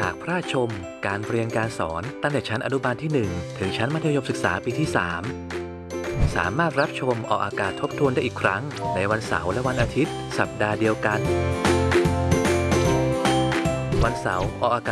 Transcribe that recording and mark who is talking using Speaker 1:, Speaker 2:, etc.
Speaker 1: ากพลาดชมการเรียนการสอนตั้งแต่ชั้นอนุบาลที่ 1 ถึงชั้นมัธยมศึกษาปีที่ 3 สามารถรับชมออกอากาศทบทวนได้อีกครั้งในวันเสาร์และวันอาทิตย์สัปดาห์เดียวกันวันเสาร์ออกอากาศ